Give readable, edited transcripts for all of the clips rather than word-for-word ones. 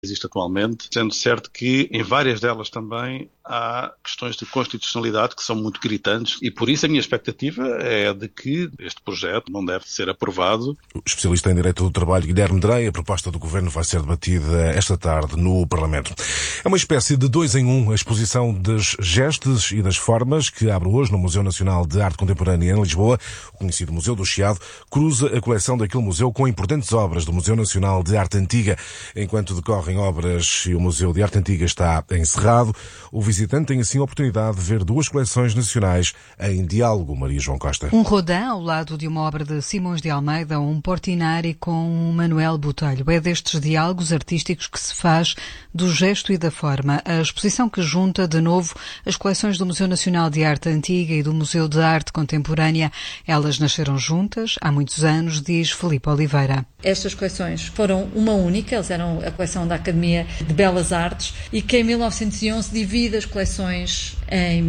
existe atualmente, sendo certo que em várias delas também há questões de constitucionalidade que são muito gritantes e por isso a minha expectativa é de que este projeto não deve ser aprovado. O especialista em Direito do Trabalho, Guilherme Drey, a proposta do Governo vai ser debatida esta tarde no Parlamento. É uma espécie de 2 em 1, a exposição das gestes e das formas que abre hoje no Museu Nacional de Arte Contemporânea em Lisboa. O conhecido Museu do Chiado cruza a coleção daquele museu com importantes obras do Museu Nacional de Arte Antiga. Enquanto decorrem obras e o Museu de Arte Antiga está encerrado, o visitante tem assim a oportunidade de ver 2 coleções nacionais em diálogo. Maria João Costa. Um Rodin ao lado de uma obra de Simões de Almeida ou um Portinari com um Manuel Botelho. É destes diálogos artísticos que se faz do gesto e da forma a exposição que junta de novo as coleções do Museu Nacional de Arte Antiga e do Museu de Arte Contemporânea. Elas nasceram juntas há muitos anos, diz Filipe Oliveira. Estas coleções foram uma única, eles eram a coleção da Academia de Belas Artes e que em 1911 divide as coleções em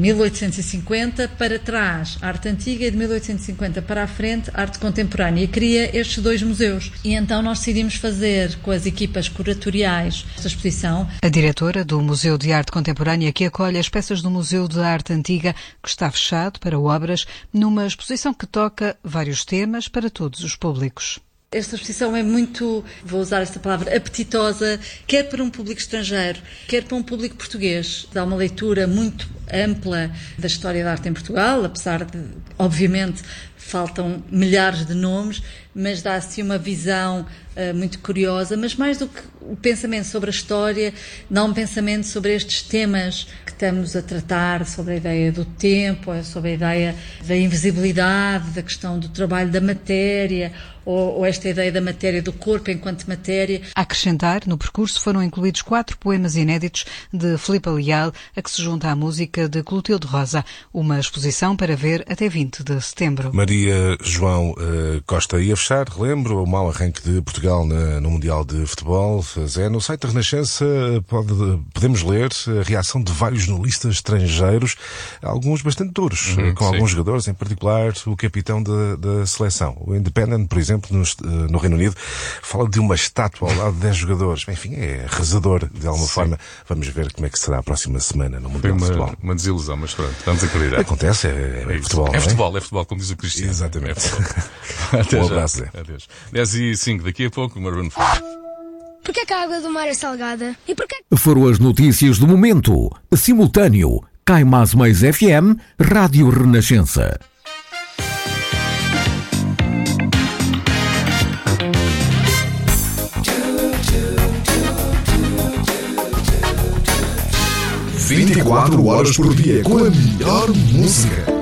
1850 para trás, arte antiga, e de 1850 para a frente, arte contemporânea, e cria estes 2 museus. E então nós decidimos fazer com as equipas curatoriais esta exposição. A diretora do Museu de Arte Contemporânea que acolhe as peças do Museu de Arte Antiga, que está fechado para obras, numa exposição que toca vários temas para todos os públicos. Esta exposição é muito, vou usar esta palavra, apetitosa, quer para um público estrangeiro, quer para um público português. Dá uma leitura muito ampla da história da arte em Portugal, apesar de, obviamente, faltam milhares de nomes, mas dá-se uma visão muito curiosa, mas mais do que o pensamento sobre a história, dá um pensamento sobre estes temas que estamos a tratar, sobre a ideia do tempo, sobre a ideia da invisibilidade, da questão do trabalho da matéria, ou esta ideia da matéria, do corpo enquanto matéria. A acrescentar, no percurso foram incluídos 4 poemas inéditos de Filipe Leal, a que se junta a música de Clotilde Rosa, uma exposição para ver até 20 de setembro. Maria João Costa, ia fechar, relembro, o mau arranque de Portugal no Mundial de Futebol. Zé, no site da Renascença podemos ler a reação de vários jornalistas estrangeiros, alguns bastante duros, com alguns jogadores, em particular o capitão da seleção. O Independent, por exemplo, no Reino Unido, fala de uma estátua ao lado de 10 jogadores. Enfim, é arrasador, de alguma forma. Vamos ver como é que será a próxima semana no Mundial de Futebol. Uma desilusão, mas pronto, vamos acreditar. Acontece, é futebol. É futebol, como diz o Cristiano. Exatamente. Até Um já. abraço, Zé. Adeus. 10h05, daqui a pouco, o Maroon 5. Porquê é que a água do mar é salgada? E porquê? Foram as notícias do momento. Simultâneo. Cai Mais Mais FM, Rádio Renascença. Vinte e quatro horas por dia com a melhor música.